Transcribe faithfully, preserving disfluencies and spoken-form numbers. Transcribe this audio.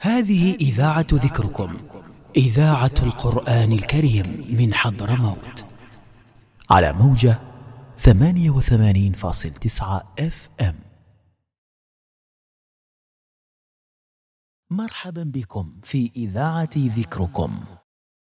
هذه إذاعة ذكركم، إذاعة القرآن الكريم من حضرموت، على موجة ثمانية وثمانين فاصل تسعة اف ام. مرحبا بكم في إذاعة ذكركم.